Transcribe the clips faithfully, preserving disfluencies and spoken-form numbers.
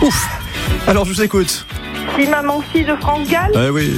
Ouf. Alors, je vous écoute. Si maman si de France Gall. Ah oui.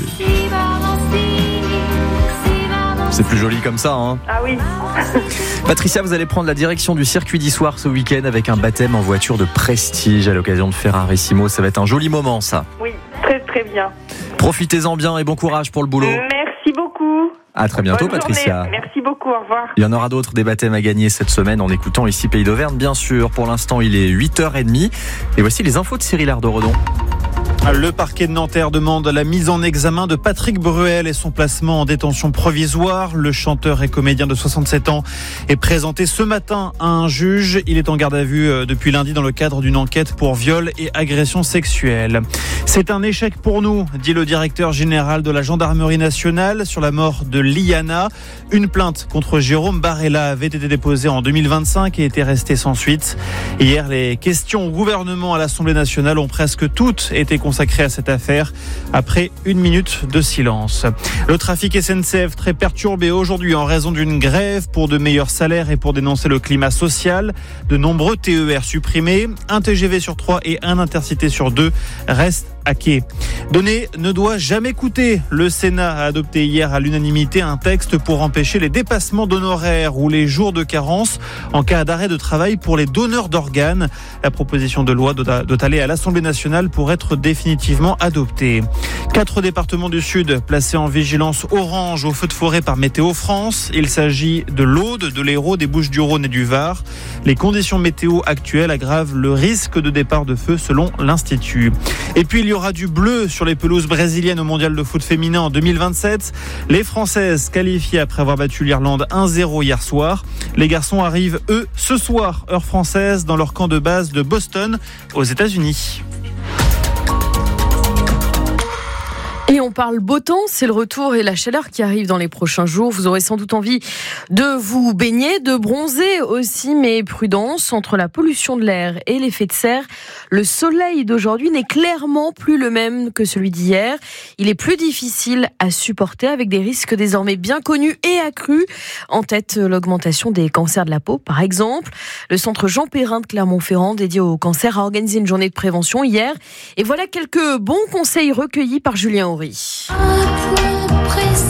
C'est plus joli comme ça, hein. Ah oui. Patricia, vous allez prendre la direction du circuit d'Issoire ce week-end avec un baptême en voiture de prestige à l'occasion de Ferrarissimo. Ça va être un joli moment, ça. Oui, très très bien. Profitez-en bien et bon courage pour le boulot. Merci beaucoup. À très bientôt, Bonne Patricia. journée. Merci beaucoup, au revoir. Il y en aura d'autres des baptêmes à gagner cette semaine en écoutant ici Pays d'Auvergne, bien sûr. Pour l'instant, il est huit heures trente. Et voici les infos de Cyril Ardoredon. Le parquet de Nanterre demande la mise en examen de Patrick Bruel et son placement en détention provisoire. Le chanteur et comédien de soixante-sept ans est présenté ce matin à un juge. Il est en garde à vue depuis lundi dans le cadre d'une enquête pour viol et agression sexuelle. C'est un échec pour nous, dit le directeur général de la gendarmerie nationale sur la mort de Liana. Une plainte contre Jérôme Barella avait été déposée en deux mille vingt-cinq et était restée sans suite. Hier, les questions au gouvernement à l'Assemblée nationale ont presque toutes été consacrées à cette affaire après une minute de silence. Le trafic S N C F très perturbé aujourd'hui en raison d'une grève pour de meilleurs salaires et pour dénoncer le climat social. De nombreux T E R supprimés, un T G V sur trois et un Intercité sur deux restent à quai. Donner ne doit jamais coûter. Le Sénat a adopté hier à l'unanimité un texte pour empêcher les dépassements d'honoraires ou les jours de carence en cas d'arrêt de travail pour les donneurs d'organes. La proposition de loi doit aller à l'Assemblée nationale pour être définitivement adoptée. Quatre départements du Sud placés en vigilance orange au feu de forêt par Météo France. Il s'agit de l'Aude, de l'Hérault, des Bouches-du-Rhône et du Var. Les conditions météo actuelles aggravent le risque de départ de feu selon l'Institut. Et puis il y aura du bleu sur les pelouses brésiliennes au mondial de foot féminin en deux mille vingt-sept. Les Françaises qualifiées après avoir battu l'Irlande un zéro hier soir. Les garçons arrivent, eux, ce soir, heure française, dans leur camp de base de Boston, aux États-Unis. Et on parle beau temps, c'est le retour et la chaleur qui arrive dans les prochains jours. Vous aurez sans doute envie de vous baigner, de bronzer aussi, mais prudence entre la pollution de l'air et l'effet de serre. Le soleil d'aujourd'hui n'est clairement plus le même que celui d'hier. Il est plus difficile à supporter avec des risques désormais bien connus et accrus. En tête, l'augmentation des cancers de la peau, par exemple. Le centre Jean Perrin de Clermont-Ferrand, dédié au cancer, a organisé une journée de prévention hier. Et voilà quelques bons conseils recueillis par Julien Horry. Un point précis,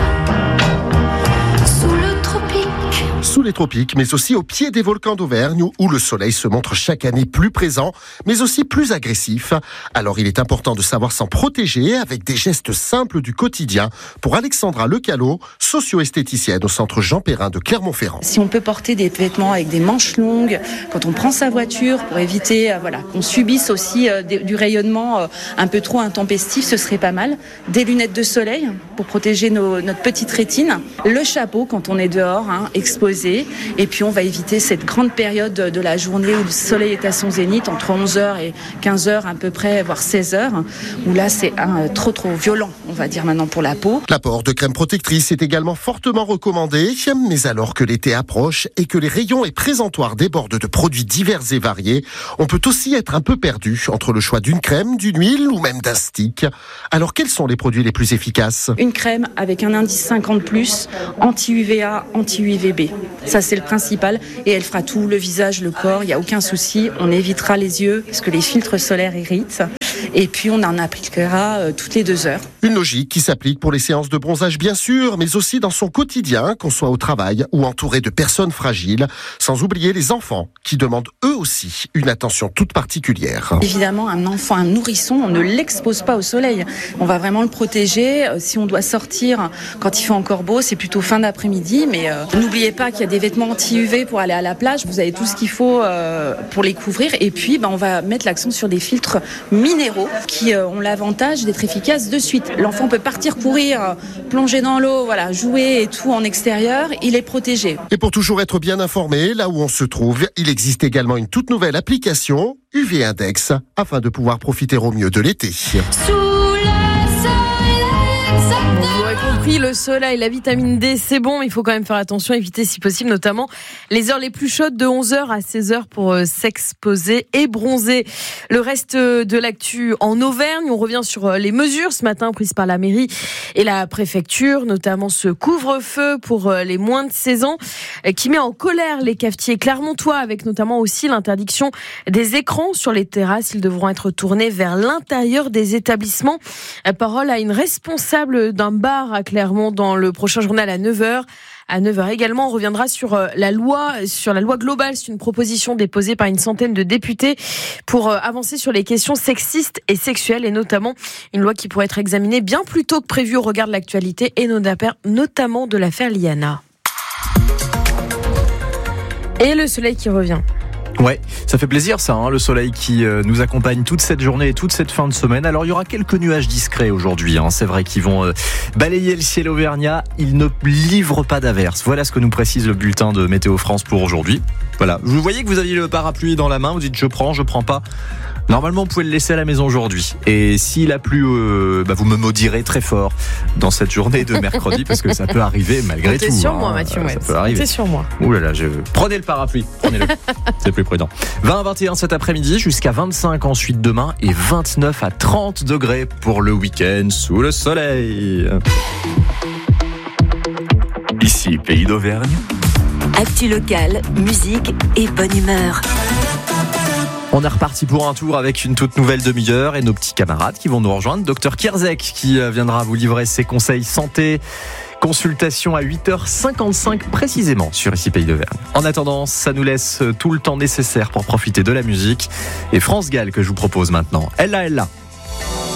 sous le tropique. Sous les tropiques, mais aussi au pied des volcans d'Auvergne, où le soleil se montre chaque année plus présent, mais aussi plus agressif. Alors il est important de savoir s'en protéger avec des gestes simples du quotidien. Pour Alexandra Lecalot, socio-esthéticienne au centre Jean Perrin de Clermont-Ferrand. Si on peut porter des vêtements avec des manches longues, quand on prend sa voiture, pour éviter euh, voilà, qu'on subisse aussi euh, des, du rayonnement euh, un peu trop intempestif, ce serait pas mal. Des lunettes de soleil pour protéger nos, notre petite rétine. Le chapeau quand on est dehors, hein, exposé. Et puis on va éviter cette grande période de la journée où le soleil est à son zénith, entre onze heures et quinze heures à peu près, voire seize heures, où là c'est un, trop trop violent, on va dire maintenant pour la peau. L'apport de crème protectrice est également fortement recommandé, mais alors que l'été approche et que les rayons et présentoirs débordent de produits divers et variés, on peut aussi être un peu perdu entre le choix d'une crème, d'une huile ou même d'un stick. Alors quels sont les produits les plus efficaces ? Une crème avec un indice cinquante plus, anti-U V A, anti-U V B. Ça, c'est le principal. Et elle fera tout, le visage, le corps, il n'y a aucun souci. On évitera les yeux, parce que les filtres solaires irritent. Et puis, on en appliquera euh, toutes les deux heures. Une logique qui s'applique pour les séances de bronzage, bien sûr, mais aussi dans son quotidien, qu'on soit au travail ou entouré de personnes fragiles. Sans oublier les enfants, qui demandent eux aussi une attention toute particulière. Évidemment, un enfant, un nourrisson, on ne l'expose pas au soleil. On va vraiment le protéger. Si on doit sortir quand il fait encore beau, c'est plutôt fin d'après-midi. Mais euh, n'oubliez pas qu'il y a des vêtements anti-U V pour aller à la plage. Vous avez tout ce qu'il faut euh, pour les couvrir. Et puis, ben, on va mettre l'accent sur des filtres minéraux qui euh, ont l'avantage d'être efficaces de suite. L'enfant peut partir courir, plonger dans l'eau, voilà, jouer et tout en extérieur. Il est protégé. Et pour toujours être bien informé, là où on se trouve, il existe également une toute nouvelle application, U V Index, afin de pouvoir profiter au mieux de l'été. Sous le soleil, compris, le soleil, la vitamine D, c'est bon, mais il faut quand même faire attention, éviter si possible, notamment les heures les plus chaudes de onze heures à seize heures pour s'exposer et bronzer. Le reste de l'actu en Auvergne, on revient sur les mesures ce matin prises par la mairie et la préfecture, notamment ce couvre-feu pour les moins de seize ans qui met en colère les cafetiers clermontois, avec notamment aussi l'interdiction des écrans sur les terrasses. Ils devront être tournés vers l'intérieur des établissements. Parole à une responsable d'un bar à Clermont dans le prochain journal à neuf heures. À neuf heures également, on reviendra sur la loi, sur la loi globale. C'est une proposition déposée par une centaine de députés pour avancer sur les questions sexistes et sexuelles, et notamment une loi qui pourrait être examinée bien plus tôt que prévu au regard de l'actualité et notamment de l'affaire Liana. Et le soleil qui revient. Ouais, ça fait plaisir ça, hein, le soleil qui euh, nous accompagne toute cette journée et toute cette fin de semaine. Alors il y aura quelques nuages discrets aujourd'hui, hein, c'est vrai qu'ils vont euh, balayer le ciel auvergnat. Ils ne livrent pas d'averses. Voilà ce que nous précise le bulletin de Météo France pour aujourd'hui. Voilà, vous voyez que vous aviez le parapluie dans la main, vous dites je prends, je prends pas. Normalement, vous pouvez le laisser à la maison aujourd'hui. Et s'il a plu, euh, bah, vous me maudirez très fort dans cette journée de mercredi, parce que ça peut arriver malgré Comptez tout. Comptez sur hein, moi, Mathieu. Ça peut arriver. Comptez sur moi. Ouh là là, je... prenez le parapluie, prenez-le. C'est plus prudent. vingt à vingt et un cet après-midi, jusqu'à vingt-cinq ensuite demain, et vingt-neuf à trente degrés pour le week-end sous le soleil. Ici, Pays d'Auvergne. Actu locale, musique et bonne humeur. On est reparti pour un tour avec une toute nouvelle demi-heure et nos petits camarades qui vont nous rejoindre. Docteur Kierzek qui viendra vous livrer ses conseils santé. Consultation à huit heures cinquante-cinq précisément sur Ici Pays d'Auvergne. En attendant, ça nous laisse tout le temps nécessaire pour profiter de la musique. Et France Gall que je vous propose maintenant. Elle là, elle là.